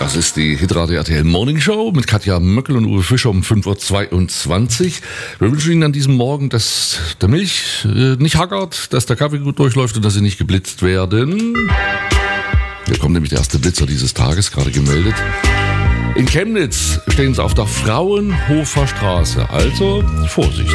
Das ist die Hitradio RTL Morning Show mit Katja Möckel und Uwe Fischer um 5.22 Uhr. Wir wünschen Ihnen an diesem Morgen, dass der Milch nicht hackert, dass der Kaffee gut durchläuft und dass Sie nicht geblitzt werden. Hier kommt nämlich der erste Blitzer dieses Tages, gerade gemeldet. In Chemnitz stehen Sie auf der Fraunhofer Straße, also Vorsicht.